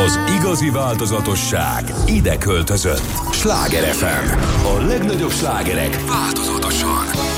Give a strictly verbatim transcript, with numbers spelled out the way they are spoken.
Az igazi változatosság ide költözött. Sláger ef em. A legnagyobb slágerek változatosan.